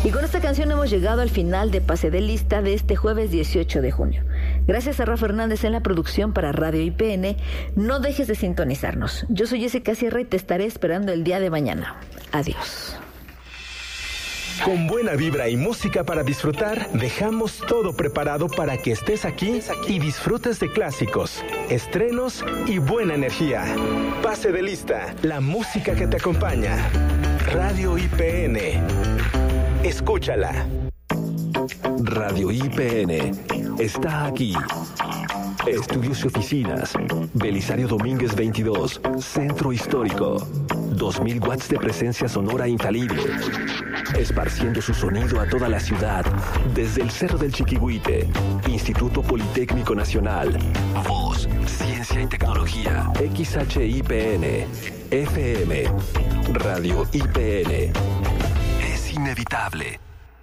Y con esta canción hemos llegado al final de Pase de Lista de este jueves 18 de junio. Gracias a Rafa Hernández en la producción para Radio IPN. No dejes de sintonizarnos. Yo soy Jessica Sierra y te estaré esperando el día de mañana. Adiós. Con buena vibra y música para disfrutar, dejamos todo preparado para que estés aquí y disfrutes de clásicos, estrenos y buena energía. Pase de Lista, la música que te acompaña. Radio IPN. Escúchala. Radio IPN está aquí. Estudios y oficinas. Belisario Domínguez 22, Centro Histórico. 2000 watts de presencia sonora infalible. Esparciendo su sonido a toda la ciudad. Desde el Cerro del Chiquihuite. Instituto Politécnico Nacional. Voz, Ciencia y Tecnología. XHIPN. FM. Radio IPN. Es inevitable.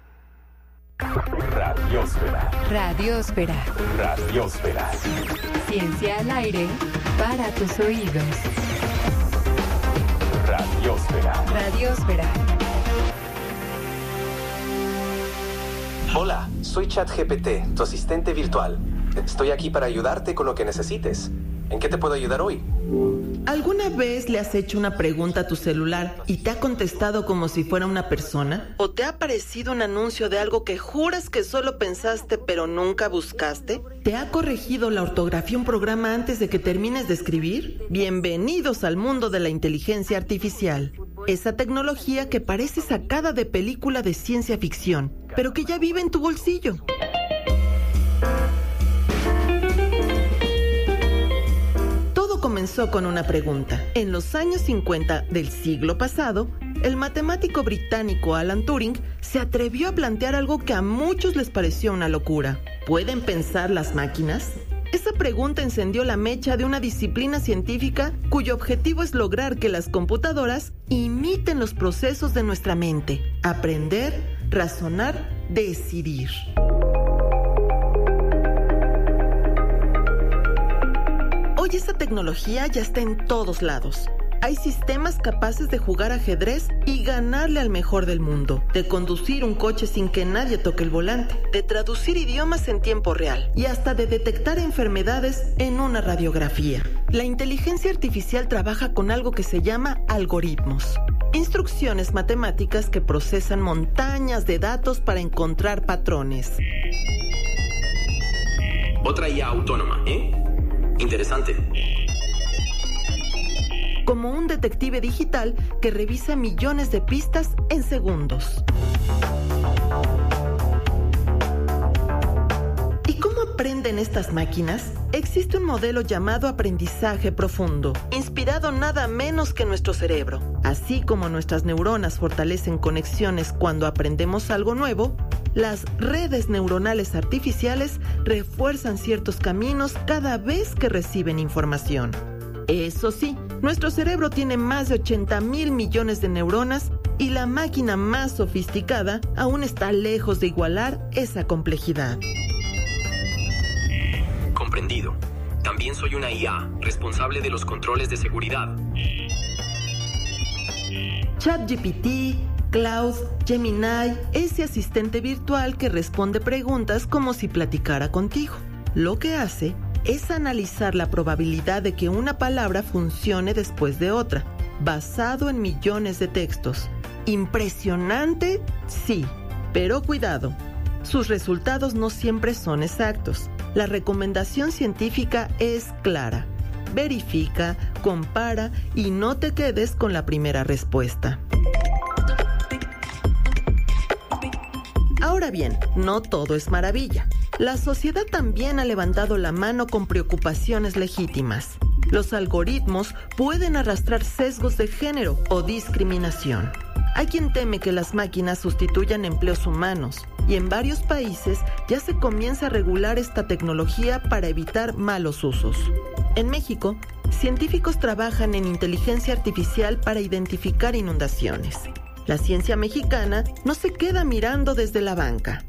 Radiósfera. Radiósfera. Radiósfera. Ciencia al aire para tus oídos. Radiósfera. Radiósfera. Hola, soy ChatGPT, tu asistente virtual. Estoy aquí para ayudarte con lo que necesites. ¿En qué te puedo ayudar hoy? ¿Alguna vez le has hecho una pregunta a tu celular y te ha contestado como si fuera una persona? ¿O te ha aparecido un anuncio de algo que juras que solo pensaste pero nunca buscaste? ¿Te ha corregido la ortografía un programa antes de que termines de escribir? Bienvenidos al mundo de la inteligencia artificial. Esa tecnología que parece sacada de película de ciencia ficción, pero que ya vive en tu bolsillo. Comenzó con una pregunta. En los años 50 del siglo pasado, el matemático británico Alan Turing se atrevió a plantear algo que a muchos les pareció una locura. ¿Pueden pensar las máquinas? Esa pregunta encendió la mecha de una disciplina científica cuyo objetivo es lograr que las computadoras imiten los procesos de nuestra mente. Aprender, razonar, decidir. Hoy esa tecnología ya está en todos lados. Hay sistemas capaces de jugar ajedrez y ganarle al mejor del mundo, de conducir un coche sin que nadie toque el volante, de traducir idiomas en tiempo real y hasta de detectar enfermedades en una radiografía. La inteligencia artificial trabaja con algo que se llama algoritmos. Instrucciones matemáticas que procesan montañas de datos para encontrar patrones. Otra IA autónoma, ¿eh? Interesante. Como un detective digital que revisa millones de pistas en segundos. ¿Y cómo aprenden estas máquinas? Existe un modelo llamado aprendizaje profundo, inspirado nada menos que en nuestro cerebro. Así como nuestras neuronas fortalecen conexiones cuando aprendemos algo nuevo, las redes neuronales artificiales refuerzan ciertos caminos cada vez que reciben información. Eso sí, nuestro cerebro tiene más de 80,000 millones de neuronas y la máquina más sofisticada aún está lejos de igualar esa complejidad. Comprendido. También soy una IA, responsable de los controles de seguridad. ChatGPT, Cloud, Gemini, ese asistente virtual que responde preguntas como si platicara contigo. Lo que hace es analizar la probabilidad de que una palabra funcione después de otra, basado en millones de textos. ¿Impresionante? Sí, pero cuidado. Sus resultados no siempre son exactos. La recomendación científica es clara. Verifica, compara y no te quedes con la primera respuesta. Ahora bien, no todo es maravilla. La sociedad también ha levantado la mano con preocupaciones legítimas. Los algoritmos pueden arrastrar sesgos de género o discriminación. Hay quien teme que las máquinas sustituyan empleos humanos, y en varios países ya se comienza a regular esta tecnología para evitar malos usos. En México, científicos trabajan en inteligencia artificial para identificar inundaciones. La ciencia mexicana no se queda mirando desde la banca.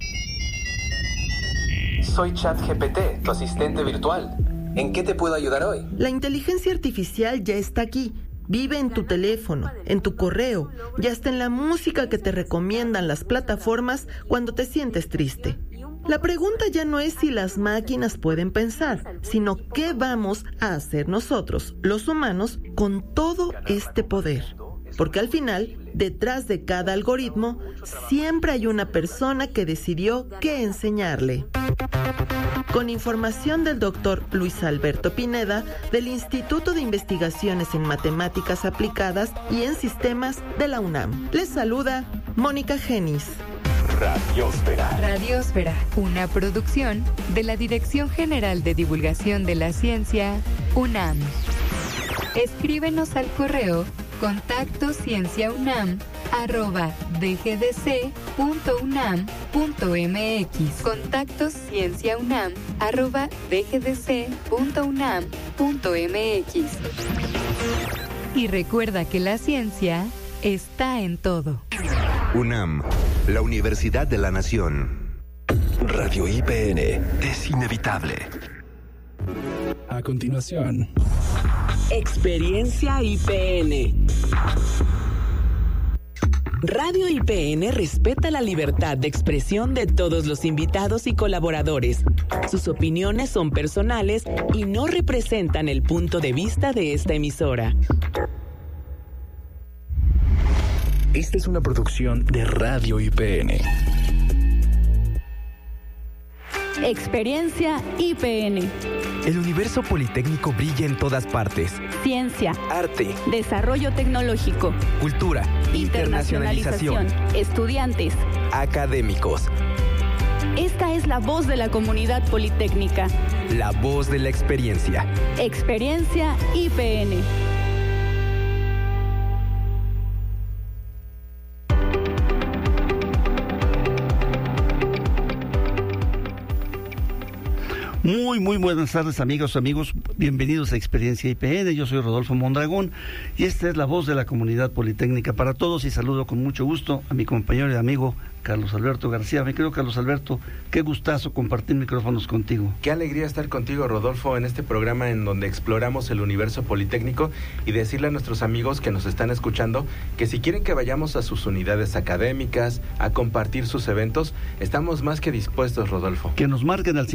Soy ChatGPT, tu asistente virtual. ¿En qué te puedo ayudar hoy? La inteligencia artificial ya está aquí. Vive en tu teléfono, en tu correo y hasta en la música que te recomiendan las plataformas cuando te sientes triste. La pregunta ya no es si las máquinas pueden pensar, sino qué vamos a hacer nosotros, los humanos, con todo este poder. Porque al final, detrás de cada algoritmo, siempre hay una persona que decidió qué enseñarle. Con información del doctor Luis Alberto Pineda, del Instituto de Investigaciones en Matemáticas Aplicadas y en Sistemas de la UNAM. Les saluda Mónica Genis. Radiósfera. Radiósfera, una producción de la Dirección General de Divulgación de la Ciencia, UNAM. Escríbenos al correo contactocienciaunam@dgdc.unam.mx. contactocienciaunam@dgdc.unam.mx. Y recuerda que la ciencia está en todo. UNAM, la Universidad de la Nación. Radio IPN es inevitable. A continuación, Experiencia IPN. Radio IPN respeta la libertad de expresión de todos los invitados y colaboradores. Sus opiniones son personales y no representan el punto de vista de esta emisora. esta es una producción de Radio IPN. Experiencia IPN. El universo politécnico brilla en todas partes. Ciencia, arte, desarrollo tecnológico, cultura, internacionalización, estudiantes, académicos. Esta es la voz de la comunidad politécnica. La voz de la experiencia. Experiencia IPN. Muy buenas tardes, amigos. Bienvenidos a Experiencia IPN. Yo soy Rodolfo Mondragón y esta es la voz de la comunidad politécnica para todos, y saludo con mucho gusto a mi compañero y amigo Carlos Alberto García. Mi querido Carlos Alberto, qué gustazo compartir micrófonos contigo. Qué alegría estar contigo, Rodolfo, en este programa en donde exploramos el universo politécnico, y decirle a nuestros amigos que nos están escuchando que si quieren que vayamos a sus unidades académicas, a compartir sus eventos, estamos más que dispuestos, Rodolfo. Que nos marquen al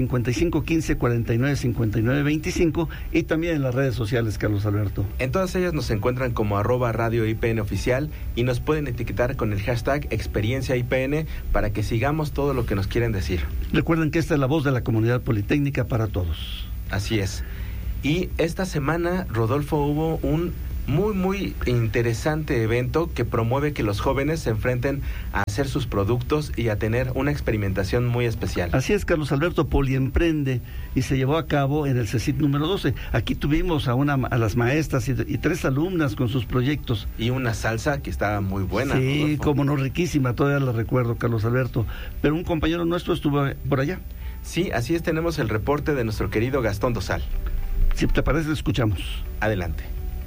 5515-495925 y también en las redes sociales, Carlos Alberto. En todas ellas nos encuentran como @Radio IPN Oficial y nos pueden etiquetar con el hashtag Experiencia IPN para que sigamos todo lo que nos quieren decir. Recuerden que esta es la voz de la comunidad politécnica para todos. Así es. Y esta semana, Rodolfo, hubo un muy interesante evento que promueve que los jóvenes se enfrenten a hacer sus productos y a tener una experimentación muy especial. Así es, Carlos Alberto, Poliemprende, y se llevó a cabo en el CECIT número 12. Aquí tuvimos a las maestras y 3 alumnas con sus proyectos. Y una salsa que estaba muy buena. Sí, Rodolfo. como no, riquísima, todavía la recuerdo, Carlos Alberto. Pero un compañero nuestro estuvo por allá. Sí, así es, tenemos el reporte de nuestro querido Gastón Dosal. Si te parece, escuchamos. Adelante.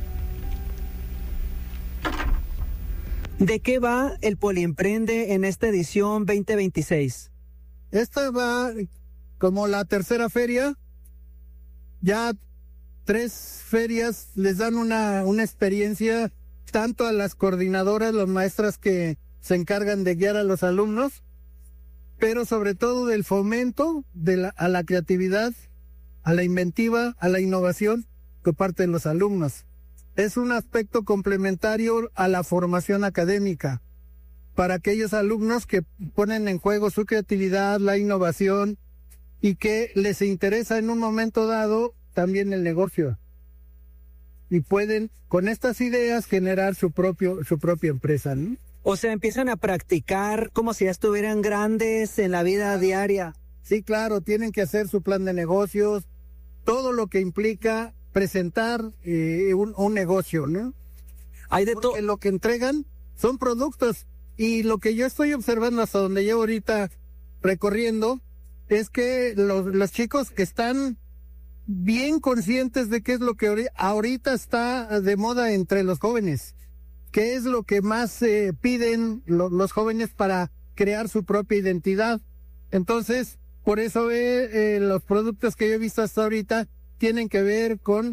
¿De qué va el Poliemprende en esta edición 2026? Esta va como la tercera feria. Ya 3 ferias les dan una experiencia tanto a las coordinadoras, las maestras que se encargan de guiar a los alumnos, pero sobre todo del fomento a la creatividad, a la inventiva, a la innovación por parte de los alumnos. Es un aspecto complementario a la formación académica para aquellos alumnos que ponen en juego su creatividad, la innovación, y que les interesa en un momento dado también el negocio. Y pueden con estas ideas generar su propia empresa, ¿no? O sea, empiezan a practicar como si ya estuvieran grandes en la vida diaria. Sí, claro, tienen que hacer su plan de negocios, todo lo que implica presentar un negocio, ¿no? Hay de todo. Lo que entregan son productos, y lo que yo estoy observando hasta donde llevo ahorita recorriendo es que los chicos que están bien conscientes de qué es lo que ahorita está de moda entre los jóvenes, qué es lo que más piden los jóvenes para crear su propia identidad. Entonces, por eso los productos que yo he visto hasta ahorita tienen que ver con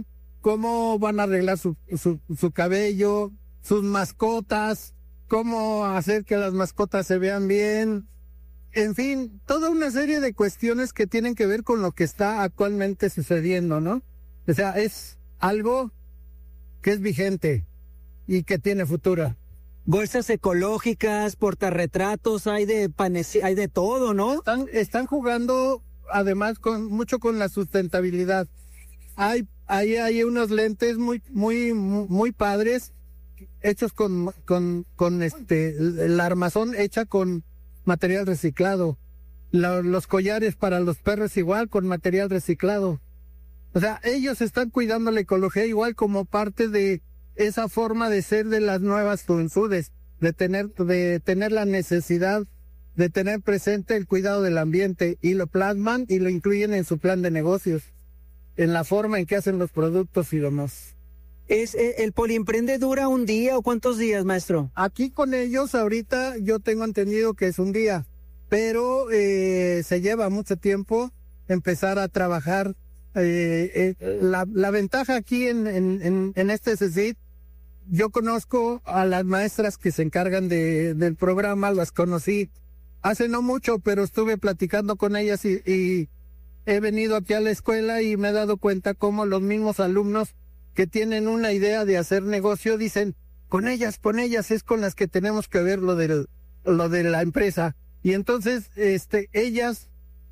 cómo van a arreglar su cabello, sus mascotas, cómo hacer que las mascotas se vean bien, en fin, toda una serie de cuestiones que tienen que ver con lo que está actualmente sucediendo, ¿no? O sea, es algo que es vigente y que tiene futuro. Bolsas ecológicas, portarretratos, hay de todo, ¿no? Están jugando además mucho con la sustentabilidad. Hay unos lentes muy padres hechos con la armazón hecha con material reciclado. Los collares para los perros igual con material reciclado. O sea, ellos están cuidando la ecología igual como parte de esa forma de ser de las nuevas juventudes, de tener la necesidad de tener presente el cuidado del ambiente, y lo plasman y lo incluyen en su plan de negocios, en la forma en que hacen los productos y demás. ¿El Poliemprende dura un día o cuántos días, maestro? Aquí con ellos ahorita yo tengo entendido que es un día, pero se lleva mucho tiempo empezar a trabajar. La ventaja aquí en este CECIT, yo conozco a las maestras que se encargan del programa, las conocí hace no mucho, pero estuve platicando con ellas y he venido aquí a la escuela y me he dado cuenta cómo los mismos alumnos que tienen una idea de hacer negocio dicen, con ellas es con las que tenemos que ver lo de la empresa. Y entonces ellas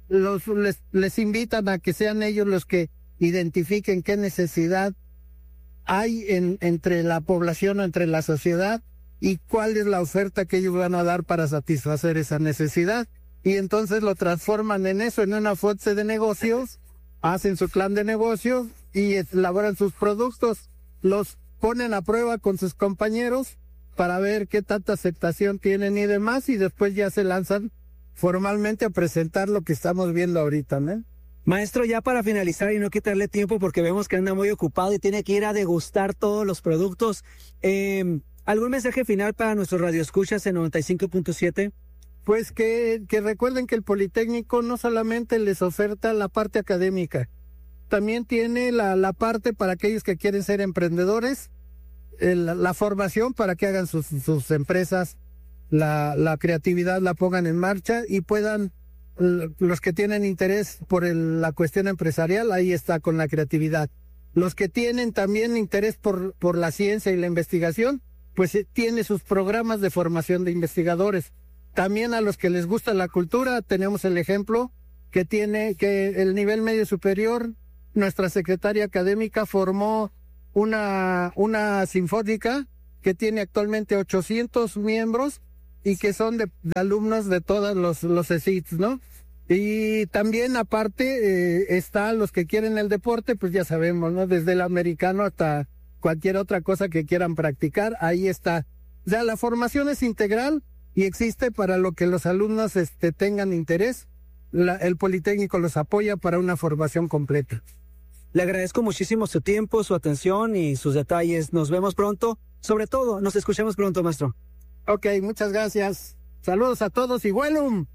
les invitan a que sean ellos los que identifiquen qué necesidad hay entre la población o entre la sociedad y cuál es la oferta que ellos van a dar para satisfacer esa necesidad. Y entonces lo transforman en eso, en una fuente de negocios, hacen su plan de negocios y elaboran sus productos, los ponen a prueba con sus compañeros para ver qué tanta aceptación tienen y demás, y después ya se lanzan formalmente a presentar lo que estamos viendo ahorita, ¿no? Maestro, ya para finalizar y no quitarle tiempo porque vemos que anda muy ocupado y tiene que ir a degustar todos los productos, ¿algún mensaje final para nuestros radioescuchas en 95.7? Pues que recuerden que el Politécnico no solamente les oferta la parte académica, también tiene la parte para aquellos que quieren ser emprendedores, la formación para que hagan sus empresas, la creatividad la pongan en marcha y puedan, los que tienen interés por la cuestión empresarial, ahí está con la creatividad. Los que tienen también interés por la ciencia y la investigación, pues tiene sus programas de formación de investigadores. También a los que les gusta la cultura, tenemos el ejemplo que el nivel medio superior, nuestra secretaria académica formó una sinfónica que tiene actualmente 800 miembros y que son de alumnos de todos los CECITs, ¿no? Y también aparte están los que quieren el deporte, pues ya sabemos, ¿no? Desde el americano hasta cualquier otra cosa que quieran practicar, ahí está. O sea, la formación es integral y existe para lo que los alumnos tengan interés. El Politécnico los apoya para una formación completa. Le agradezco muchísimo su tiempo, su atención y sus detalles. Nos vemos pronto. Sobre todo, nos escuchamos pronto, maestro. Ok, muchas gracias. Saludos a todos y ¡Welum!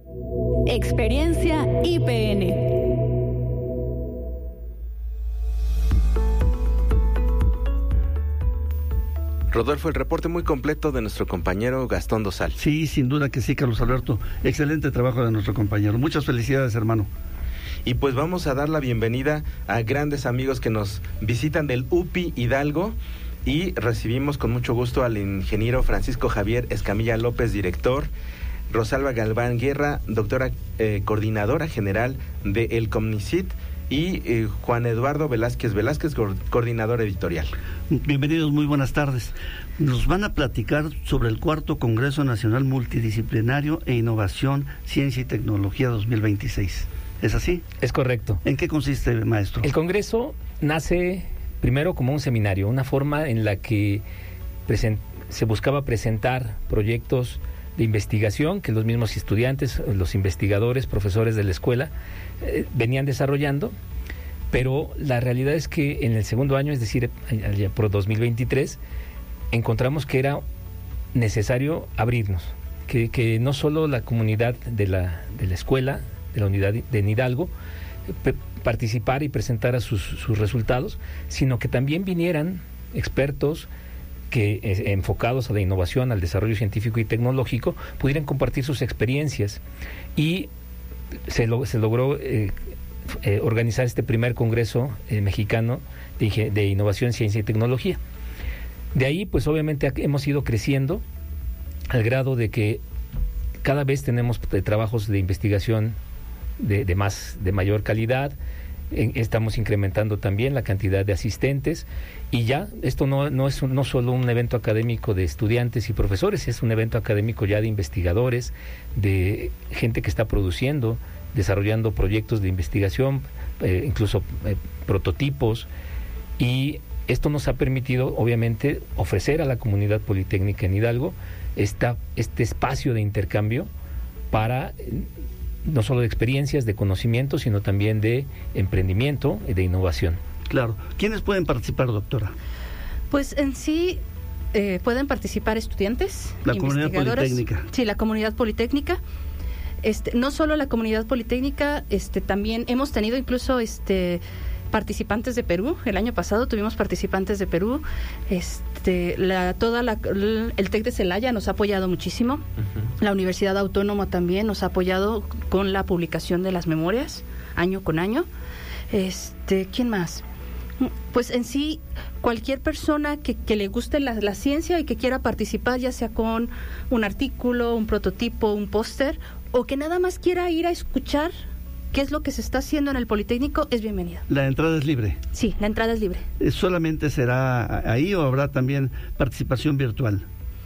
Experiencia IPN. Rodolfo, el reporte muy completo de nuestro compañero Gastón Dosal. Sí, sin duda que sí, Carlos Alberto. Excelente trabajo de nuestro compañero. Muchas felicidades, hermano. Y pues vamos a dar la bienvenida a grandes amigos que nos visitan del UPI Hidalgo, y recibimos con mucho gusto al ingeniero Francisco Javier Escamilla López, director, Rosalba Galván Guerra, doctora coordinadora general de El Comnicit, y Juan Eduardo Velázquez, coordinador editorial. Bienvenidos, muy buenas tardes. Nos van a platicar sobre el 4º Congreso Nacional Multidisciplinario e Innovación, Ciencia y Tecnología 2026. ¿Es así? Es correcto. ¿En qué consiste, maestro? El Congreso nace primero como un seminario, una forma en la que se buscaba presentar proyectos de investigación que los mismos estudiantes, los investigadores, profesores de la escuela venían desarrollando, pero la realidad es que en el segundo año, es decir, allá por 2023, encontramos que era necesario abrirnos, que no solo la comunidad de la escuela, de la unidad de Hidalgo, participar y presentar sus resultados, sino que también vinieran expertos que enfocados a la innovación, al desarrollo científico y tecnológico, pudieran compartir sus experiencias. Y se logró organizar este primer Congreso Mexicano de Innovación, Ciencia y Tecnología. De ahí, pues obviamente hemos ido creciendo al grado de que cada vez tenemos trabajos de investigación de mayor calidad. Estamos incrementando también la cantidad de asistentes, y ya esto no es no solo un evento académico de estudiantes y profesores, es un evento académico ya de investigadores, de gente que está produciendo, desarrollando proyectos de investigación, incluso prototipos, y esto nos ha permitido obviamente ofrecer a la comunidad politécnica en Hidalgo este espacio de intercambio para no solo de experiencias, de conocimiento, sino también de emprendimiento y de innovación. Claro. ¿Quiénes pueden participar, doctora? Pues en sí pueden participar estudiantes, la comunidad politécnica. Sí, la comunidad politécnica. No solo la comunidad politécnica, también hemos tenido incluso participantes de Perú. El año pasado tuvimos participantes de Perú. El TEC de Celaya nos ha apoyado muchísimo. La Universidad Autónoma también nos ha apoyado con la publicación de las memorias año con año. ¿Quién más? Pues en sí, cualquier persona que le guste la ciencia y que quiera participar, ya sea con un artículo, un prototipo, un póster, o que nada más quiera ir a escuchar qué es lo que se está haciendo en el Politécnico, es bienvenida. ¿La entrada es libre? Sí, la entrada es libre. ¿Solamente será ahí o habrá también participación virtual?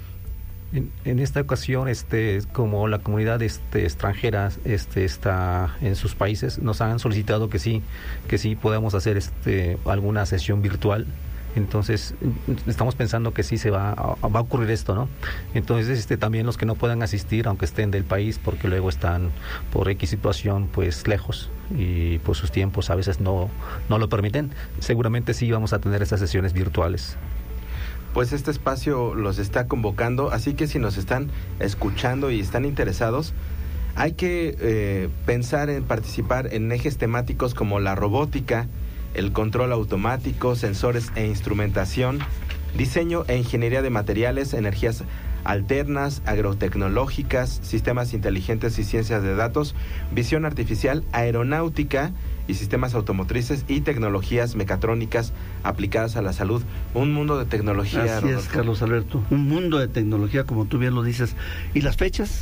En esta ocasión, como la comunidad extranjera está en sus países, nos han solicitado que sí podamos hacer alguna sesión virtual. Entonces estamos pensando que sí va a ocurrir esto, ¿no? Entonces también los que no puedan asistir, aunque estén del país, porque luego están por X situación pues lejos y pues sus tiempos a veces no lo permiten, seguramente sí vamos a tener estas sesiones virtuales. Pues este espacio los está convocando, así que si nos están escuchando y están interesados, hay que pensar en participar en ejes temáticos como la robótica, el control automático, sensores e instrumentación, diseño e ingeniería de materiales, energías alternas, agrotecnológicas, sistemas inteligentes y ciencias de datos, visión artificial, aeronáutica y sistemas automotrices y tecnologías mecatrónicas aplicadas a la salud. Un mundo de tecnología. Así es, Carlos Alberto. Un mundo de tecnología, como tú bien lo dices. ¿Y las fechas?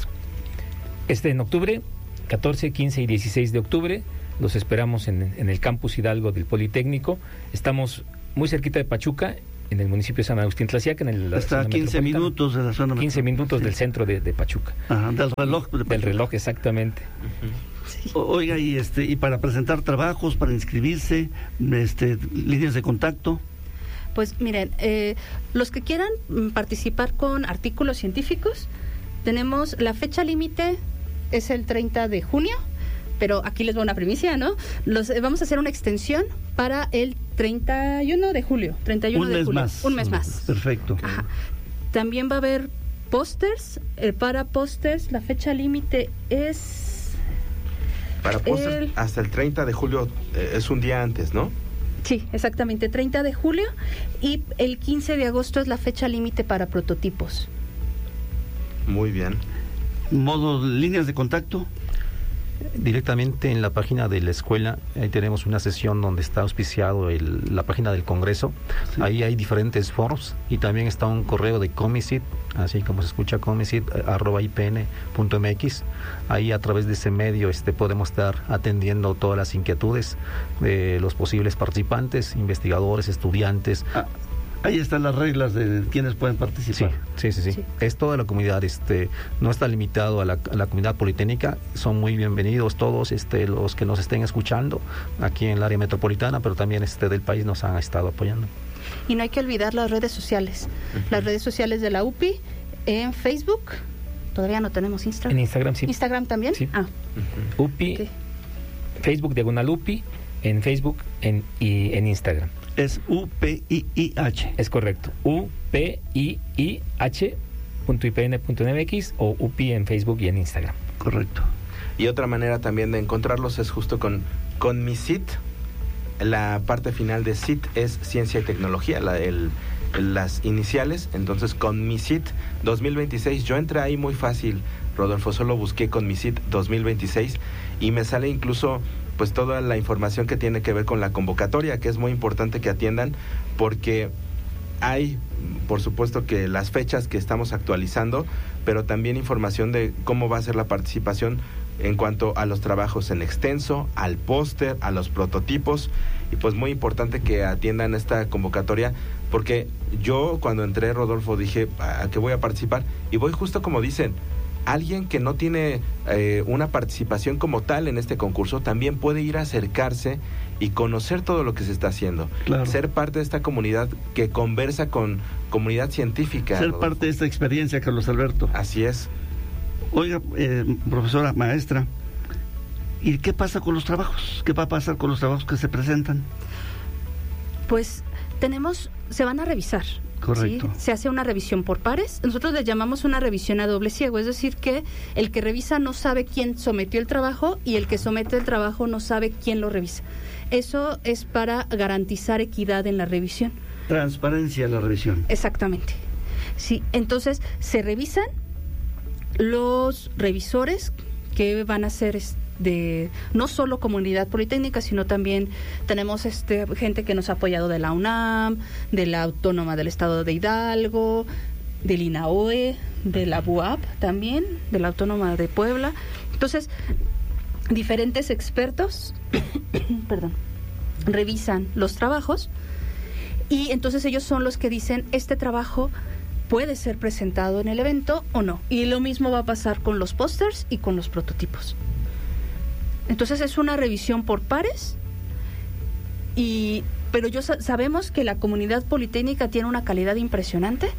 En octubre, 14, 15 y 16 de octubre, los esperamos en el campus Hidalgo del Politécnico. Estamos muy cerquita de Pachuca, en el municipio de San Agustín Tlaxiaca, está a 15 minutos de la zona 15 minutos del centro de Pachuca. Ajá, del reloj. Del reloj, exactamente. Sí. Oiga, y para presentar trabajos, para inscribirse, líneas de contacto. Pues miren, los que quieran participar con artículos científicos, tenemos la fecha límite, es el 30 de junio, pero aquí les doy una primicia, ¿no? Vamos a hacer una extensión para el 31 de julio. 31 Un de mes julio. más. Un mes más. Perfecto. Ajá. También va a haber pósters. Para pósters, la fecha límite es... Para pósters, hasta el 30 de julio es un día antes, ¿no? Sí, exactamente, 30 de julio. Y el 15 de agosto es la fecha límite para prototipos. Muy bien. ¿Líneas de contacto? Directamente en la página de la escuela, ahí tenemos una sesión donde está auspiciado la página del Congreso. Sí. Ahí hay diferentes foros y también está un correo de Comicit, así como se escucha Comicit, @ipn.mx. Ahí a través de ese medio podemos estar atendiendo todas las inquietudes de los posibles participantes, investigadores, estudiantes. Ahí están las reglas de quienes pueden participar. Sí. Es toda la comunidad, no está limitado a la comunidad politécnica. Son muy bienvenidos todos los que nos estén escuchando aquí en el área metropolitana, pero también del país nos han estado apoyando. Y no hay que olvidar las redes sociales. Las redes sociales de la UPI en Facebook. Todavía no tenemos Instagram. En Instagram sí. ¿Instagram también? Sí. UPI, okay. Facebook /UPI, en Facebook y en Instagram. Es UPIIH. Es correcto. UPIIH.ipn.mx o UPI en Facebook y en Instagram. Correcto. Y otra manera también de encontrarlos es justo con con mi CIT, la parte final de CIT es Ciencia y Tecnología, las iniciales. Entonces, con mi CIT 2026, yo entré ahí muy fácil, Rodolfo, solo busqué con mi CIT 2026 y me sale incluso pues toda la información que tiene que ver con la convocatoria, que es muy importante que atiendan, porque hay, por supuesto, que las fechas que estamos actualizando, pero también información de cómo va a ser la participación en cuanto a los trabajos en extenso, al póster, a los prototipos, y pues muy importante que atiendan esta convocatoria, porque yo cuando entré, Rodolfo, dije, ¿a qué voy a participar? Y voy justo como dicen, alguien que no tiene una participación como tal en este concurso también puede ir a acercarse y conocer todo lo que se está haciendo. Claro. Ser parte de esta comunidad que conversa con comunidad científica. Ser Rodolfo. Parte de esta experiencia, Carlos Alberto. Así es. Oiga, profesora, maestra, ¿y qué pasa con los trabajos? ¿Qué va a pasar con los trabajos que se presentan? Pues se van a revisar. Correcto. ¿Sí? Se hace una revisión por pares. Nosotros le llamamos una revisión a doble ciego, es decir, que el que revisa no sabe quién sometió el trabajo y el que somete el trabajo no sabe quién lo revisa. Eso es para garantizar equidad en la revisión. Transparencia en la revisión. Exactamente. Sí, entonces se revisan los revisores que van a ser de no solo comunidad politécnica, sino también tenemos gente que nos ha apoyado de la UNAM, de la Autónoma del Estado de Hidalgo, del INAOE, de la BUAP también, de la Autónoma de Puebla. Entonces, diferentes expertos revisan los trabajos y entonces ellos son los que dicen, este trabajo puede ser presentado en el evento o no. Y lo mismo va a pasar con los pósters y con los prototipos. Entonces es una revisión por pares, pero sabemos que la comunidad politécnica tiene una calidad impresionante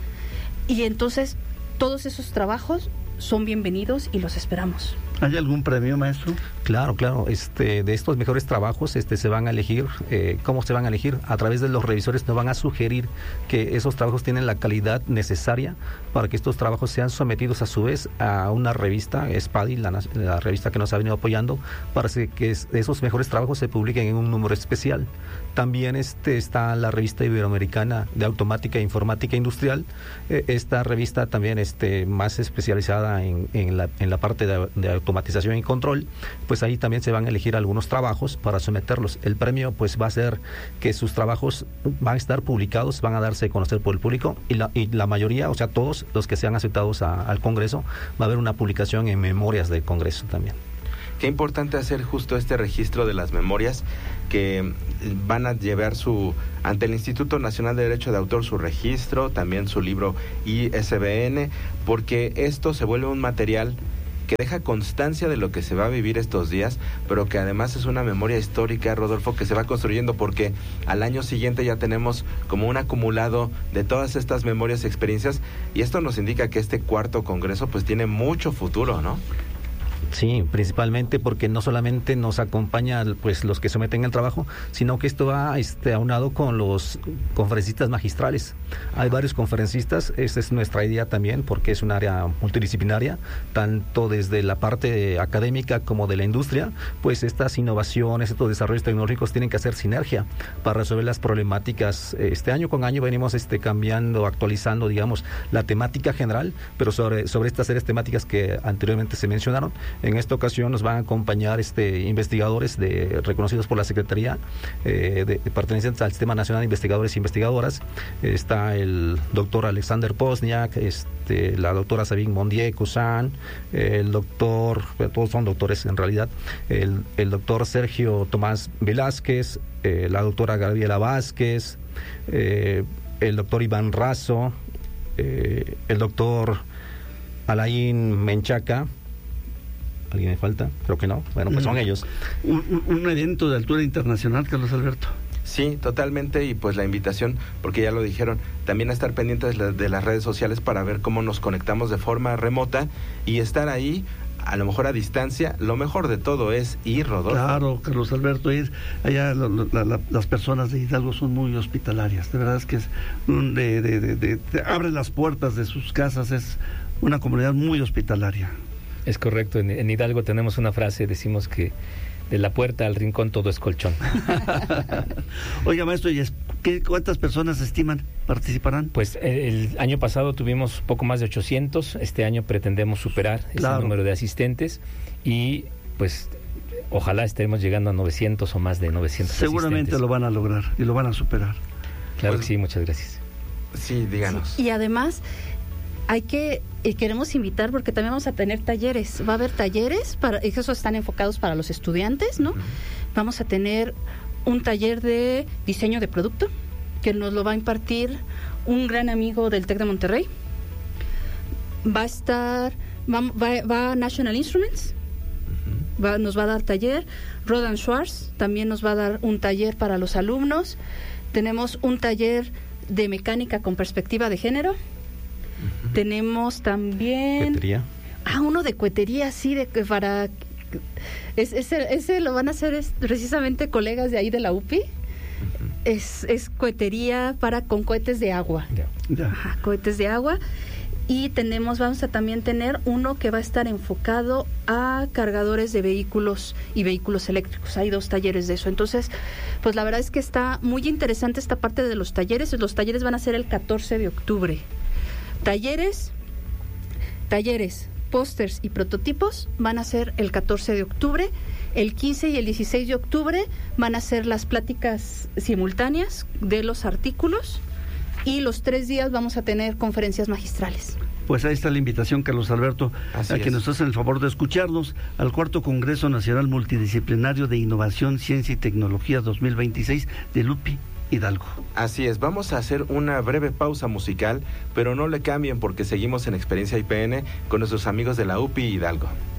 y entonces todos esos trabajos son bienvenidos y los esperamos. ¿Hay algún premio, maestro? Claro. De estos mejores trabajos se van a elegir. ¿Cómo se van a elegir? A través de los revisores nos van a sugerir que esos trabajos tienen la calidad necesaria para que estos trabajos sean sometidos a su vez a una revista, SPADI, la revista que nos ha venido apoyando, para que esos mejores trabajos se publiquen en un número especial. También está la revista iberoamericana de automática e informática industrial. Esta revista también más especializada en la parte de automatización y control, pues ahí también se van a elegir algunos trabajos para someterlos. El premio pues va a ser que sus trabajos van a estar publicados, van a darse a conocer por el público y la mayoría, o sea todos los que sean aceptados al Congreso, va a haber una publicación en memorias del Congreso también. Qué importante hacer justo este registro de las memorias que van a llevar ante el Instituto Nacional de Derecho de Autor su registro, también su libro ISBN, porque esto se vuelve un material que deja constancia de lo que se va a vivir estos días, pero que además es una memoria histórica, Rodolfo, que se va construyendo, porque al año siguiente ya tenemos como un acumulado de todas estas memorias y experiencias, y esto nos indica que este cuarto congreso pues tiene mucho futuro, ¿no? Sí, principalmente porque no solamente nos acompaña pues los que someten el trabajo, sino que esto va aunado con los conferencistas magistrales. Hay varios conferencistas, esa es nuestra idea también, porque es un área multidisciplinaria, tanto desde la parte académica como de la industria, pues estas innovaciones, estos desarrollos tecnológicos tienen que hacer sinergia para resolver las problemáticas. Año con año venimos cambiando, actualizando, digamos, la temática general, pero sobre estas áreas temáticas que anteriormente se mencionaron. En esta ocasión nos van a acompañar investigadores reconocidos por la Secretaría, pertenecientes al Sistema Nacional de Investigadores e Investigadoras. Está el doctor Alexander Pozniak, la doctora Sabine Mondier-Cousin, el doctor, todos son doctores en realidad, el doctor Sergio Tomás Velázquez, la doctora Gabriela Vázquez, el doctor Iván Razo, el doctor Alain Menchaca. ¿Alguien me falta? Creo que no. Bueno, pues son ellos. Un evento de altura internacional, Carlos Alberto. Sí, totalmente, y pues la invitación, porque ya lo dijeron, también a estar pendientes de las redes sociales para ver cómo nos conectamos de forma remota y estar ahí, a lo mejor a distancia. Lo mejor de todo es ir, Rodolfo. Claro, Carlos Alberto, ir allá. Las personas de Hidalgo son muy hospitalarias, de verdad es que abren las puertas de sus casas, es una comunidad muy hospitalaria. Es correcto, en Hidalgo tenemos una frase, decimos que de la puerta al rincón todo es colchón. Oiga, maestro, ¿y cuántas personas estiman participarán? Pues el año pasado tuvimos poco más de 800, este año pretendemos superar ese número de asistentes y pues ojalá estemos llegando a 900 o más de 900 Seguramente asistentes. Lo van a lograr y lo van a superar. Claro que sí, muchas gracias. Sí, díganos. Sí, y además queremos invitar porque también vamos a tener talleres. Va a haber talleres, esos están enfocados para los estudiantes, ¿no? Vamos a tener un taller de diseño de producto que nos lo va a impartir un gran amigo del TEC de Monterrey. Va National Instruments, nos va a dar taller. Rodan Schwartz también nos va a dar un taller para los alumnos. Tenemos un taller de mecánica con perspectiva de género. Tenemos también ¿Cuetería? Uno de cuetería, sí, ese lo van a hacer precisamente colegas de ahí de la UPI. Es cuetería con cohetes de agua. Cohetes de agua. Y vamos a también tener uno que va a estar enfocado a cargadores de vehículos y vehículos eléctricos. Hay 2 talleres de eso. Entonces, pues la verdad es que está muy interesante esta parte de los talleres. Los talleres van a ser el 14 de octubre. Talleres, pósters y prototipos van a ser el 14 de octubre. El 15 y el 16 de octubre van a ser las pláticas simultáneas de los artículos. Y los 3 días vamos a tener conferencias magistrales. Pues ahí está la invitación, Carlos Alberto, a que nos hacen el favor de escucharnos al 4º Congreso Nacional Multidisciplinario de Innovación, Ciencia y Tecnología 2026 de UPI Hidalgo. Así es, vamos a hacer una breve pausa musical, pero no le cambien porque seguimos en Experiencia IPN con nuestros amigos de la UPI Hidalgo.